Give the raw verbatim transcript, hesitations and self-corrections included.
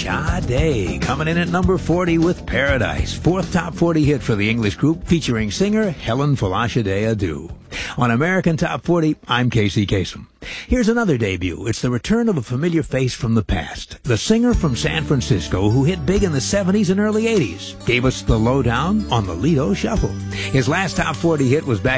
Sade, coming in at number forty with Paradise, fourth top forty hit for the English group featuring singer Helen Falashade Adu. On American Top forty, I'm Casey Kasem. Here's another debut. It's the return of a familiar face from the past. The singer from San Francisco who hit big in the seventies and early eighties gave us the lowdown on the Lido Shuffle. His last top forty hit was back